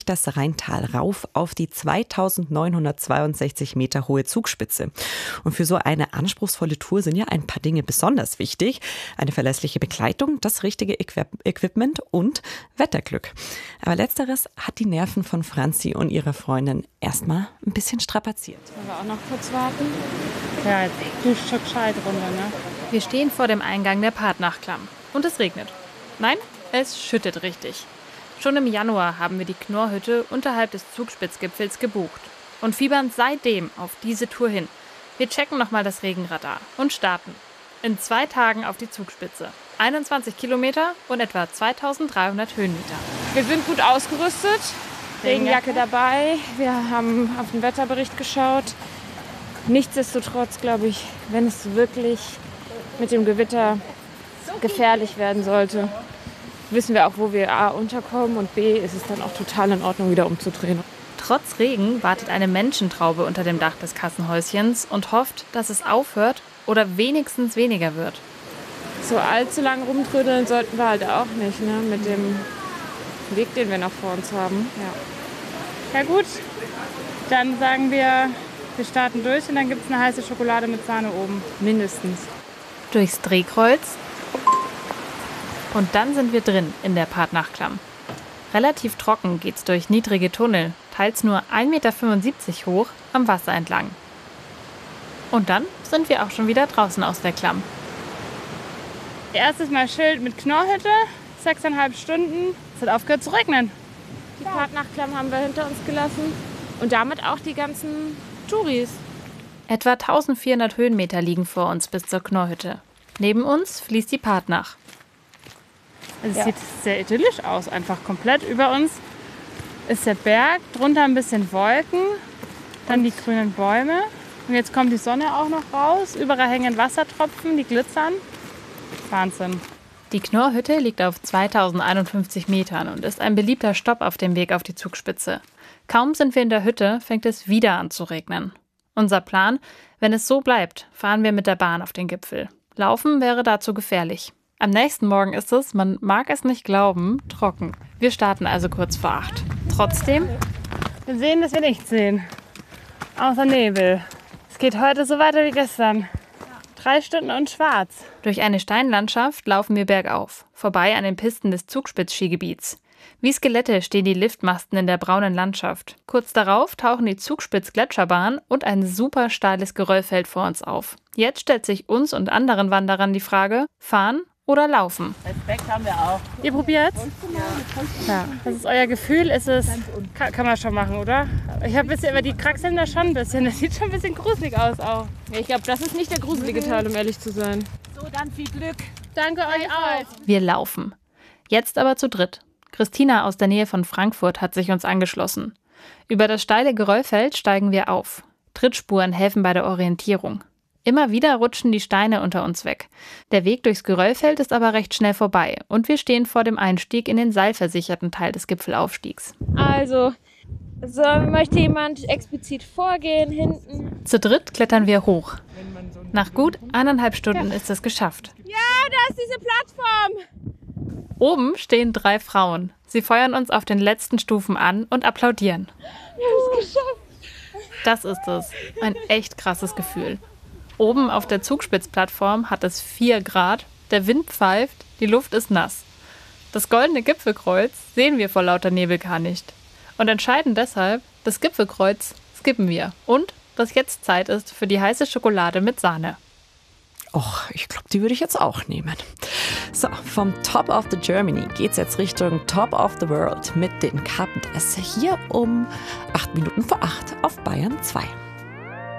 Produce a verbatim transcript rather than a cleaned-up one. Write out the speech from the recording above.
das Rheintal rauf auf die zweitausendneunhundertzweiundsechzig Meter hohe Zugspitze. Und für so eine anspruchsvolle Tour sind ja ein paar Dinge besonders wichtig. Eine verlässliche Begleitung, das richtige Equi- Equipment und Wetterglück. Aber letzteres hat die Nerven von Franzi und ihrer Freundin erstmal ein bisschen strapaziert. Wollen wir auch noch kurz warten? Ja, jetzt eine Stück Scheidrunde, ne? Wir stehen vor dem Eingang der Partnachklamm. Und es regnet. Nein, es schüttet richtig. Schon im Januar haben wir die Knorrhütte unterhalb des Zugspitzgipfels gebucht und fiebern seitdem auf diese Tour hin. Wir checken nochmal das Regenradar und starten. In zwei Tagen auf die Zugspitze. einundzwanzig Kilometer und etwa zweitausenddreihundert Höhenmeter. Wir sind gut ausgerüstet, Regenjacke dabei. Wir haben auf den Wetterbericht geschaut. Nichtsdestotrotz, glaube ich, wenn es wirklich mit dem Gewitter gefährlich werden sollte, wissen wir auch, wo wir A unterkommen und B ist es dann auch total in Ordnung, wieder umzudrehen. Trotz Regen wartet eine Menschentraube unter dem Dach des Kassenhäuschens und hofft, dass es aufhört oder wenigstens weniger wird. So allzu lang rumtrödeln sollten wir halt auch nicht, ne? Mit dem Weg, den wir noch vor uns haben. Ja, ja gut, dann sagen wir, wir starten durch und dann gibt es eine heiße Schokolade mit Sahne oben, mindestens. Durchs Drehkreuz. Und dann sind wir drin in der Partnachklamm. Relativ trocken geht's durch niedrige Tunnel, teils nur ein Meter fünfundsiebzig hoch, am Wasser entlang. Und dann sind wir auch schon wieder draußen aus der Klamm. Erstes Mal Schild mit Knorrhütte, sechseinhalb Stunden. Es hat aufgehört zu regnen. Die Partnachklamm haben wir hinter uns gelassen und damit auch die ganzen Touris. Etwa eintausendvierhundert Höhenmeter liegen vor uns bis zur Knorrhütte. Neben uns fließt die Partnach. Also es ja. sieht sehr idyllisch aus, einfach komplett. Über uns ist der Berg, drunter ein bisschen Wolken, dann die grünen Bäume. Und jetzt kommt die Sonne auch noch raus. Überall hängen Wassertropfen, die glitzern. Wahnsinn. Die Knorrhütte liegt auf zweitausendeinundfünfzig Metern und ist ein beliebter Stopp auf dem Weg auf die Zugspitze. Kaum sind wir in der Hütte, fängt es wieder an zu regnen. Unser Plan, wenn es so bleibt, fahren wir mit der Bahn auf den Gipfel. Laufen wäre dazu gefährlich. Am nächsten Morgen ist es, man mag es nicht glauben, trocken. Wir starten also kurz vor acht. Trotzdem, wir sehen, dass wir nichts sehen. Außer Nebel. Es geht heute so weiter wie gestern. Drei Stunden und schwarz. Durch eine Steinlandschaft laufen wir bergauf, vorbei an den Pisten des Zugspitz-Skigebiets. Wie Skelette stehen die Liftmasten in der braunen Landschaft. Kurz darauf tauchen die Zugspitz-Gletscherbahn und ein super steiles Geröllfeld vor uns auf. Jetzt stellt sich uns und anderen Wanderern die Frage, fahren oder laufen? Respekt haben wir auch. Ihr probiert's? Ja. Ja. Was ist euer Gefühl? Ist es, kann, kann man schon machen, oder? Ich habe bisher über die kraxeln da schon ein bisschen. Das sieht schon ein bisschen gruselig aus auch. Ja, ich glaube, das ist nicht der gruselige Teil, um ehrlich zu sein. So, dann viel Glück. Danke euch auch. Wir laufen. Jetzt aber zu dritt. Christina aus der Nähe von Frankfurt hat sich uns angeschlossen. Über das steile Geröllfeld steigen wir auf. Trittspuren helfen bei der Orientierung. Immer wieder rutschen die Steine unter uns weg. Der Weg durchs Geröllfeld ist aber recht schnell vorbei und wir stehen vor dem Einstieg in den seilversicherten Teil des Gipfelaufstiegs. Also, so möchte jemand explizit vorgehen, hinten? Zu dritt klettern wir hoch. Nach gut eineinhalb Stunden ist es geschafft. Ja, da ist diese Plattform! Oben stehen drei Frauen. Sie feuern uns auf den letzten Stufen an und applaudieren. Wir haben es geschafft! Das ist es. Ein echt krasses Gefühl. Oben auf der Zugspitzplattform hat es vier Grad, der Wind pfeift, die Luft ist nass. Das goldene Gipfelkreuz sehen wir vor lauter Nebel gar nicht. Und entscheidend deshalb, das Gipfelkreuz skippen wir. Und dass jetzt Zeit ist für die heiße Schokolade mit Sahne. Och, ich glaube, die würde ich jetzt auch nehmen. So, vom Top of the Germany geht's jetzt Richtung Top of the World mit den Carpenters hier um acht Minuten vor acht auf Bayern zwei.